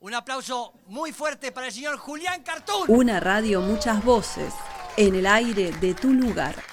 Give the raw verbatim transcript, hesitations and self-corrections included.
Un aplauso muy fuerte para el señor Julián Cartoon. Una radio, muchas voces, en el aire de tu lugar.